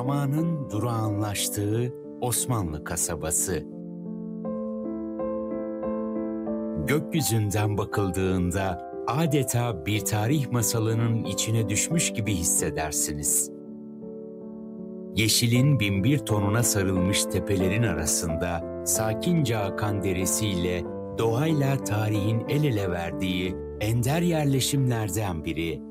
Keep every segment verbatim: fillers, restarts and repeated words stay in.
zamanın durağanlaştığı Osmanlı kasabası. Gökyüzünden bakıldığında adeta bir tarih masalının içine düşmüş gibi hissedersiniz. Yeşilin binbir tonuna sarılmış tepelerin arasında sakince akan deresiyle doğayla tarihin el ele verdiği ender yerleşimlerden biri.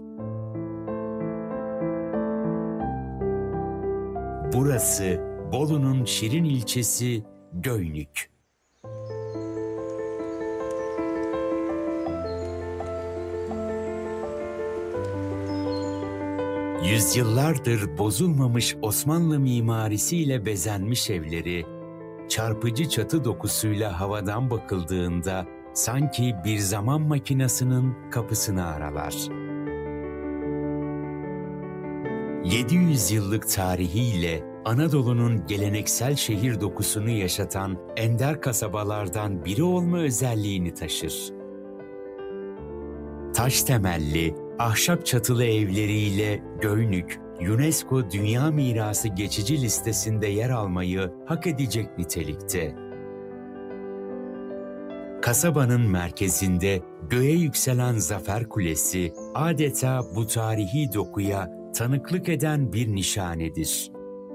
Burası Bolu'nun Şirin ilçesi Göynük. Yüzyıllardır bozulmamış Osmanlı mimarisiyle bezenmiş evleri, çarpıcı çatı dokusuyla havadan bakıldığında sanki bir zaman makinesinin kapısını aralar. yedi yüz yıllık tarihiyle Anadolu'nun geleneksel şehir dokusunu yaşatan ender kasabalardan biri olma özelliğini taşır. Taş temelli, ahşap çatılı evleriyle Göynük, UNESCO Dünya Mirası geçici listesinde yer almayı hak edecek nitelikte. Kasabanın merkezinde göğe yükselen Zafer Kulesi adeta bu tarihi dokuya tanıklık eden bir nişanedir.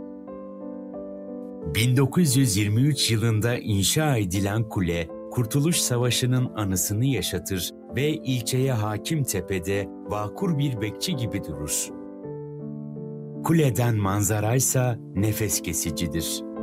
bin dokuz yüz yirmi üç yılında inşa edilen kule, Kurtuluş Savaşı'nın anısını yaşatır ve ilçeye hakim tepede vakur bir bekçi gibi durur. Kuleden manzaraysa nefes kesicidir.